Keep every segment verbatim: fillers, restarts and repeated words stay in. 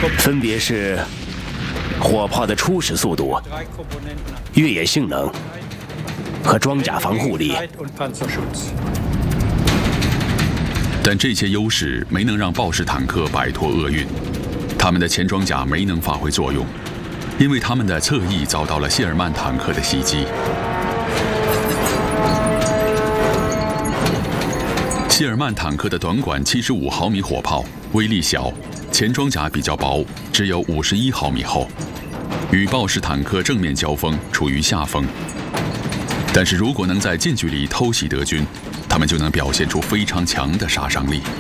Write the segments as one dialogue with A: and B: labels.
A: 分别是火炮的初始速度、越野性能和装甲防护力。
B: 但这些优势没能让豹式坦克摆脱厄运，他们的前装甲没能发挥作用，因为他们的侧翼遭到了谢尔曼坦克的袭击。谢尔曼坦克的短管七十五毫米火炮威力小，前装甲比较薄，只有五十一毫米厚，与豹式坦克正面交锋处于下风。但是如果能在近距离偷袭德军，他们就能表现出非常强的杀伤力。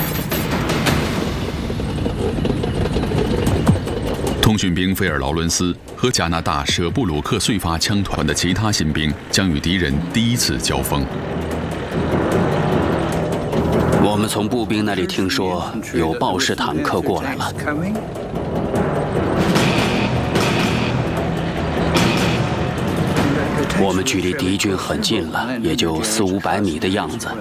B: 通讯兵费尔劳伦斯和加拿大舍布鲁克碎发枪团的其他新兵将与敌人第一次交锋。
C: 我们从步兵那里听说有豹式坦克过来了。我们距离敌军很近了，也就四五百米的样子。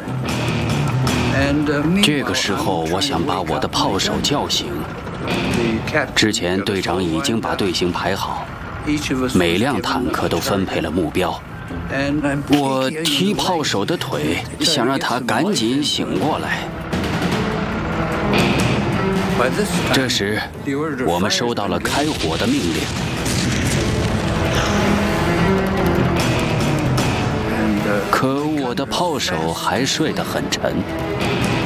C: 这个时候，我想把我的炮手叫醒。之前队长已经把队形排好，每辆坦克都分配了目标。我踢炮手的腿，想让他赶紧醒过来。这时，我们收到了开火的命令。可我的炮手还睡得很沉。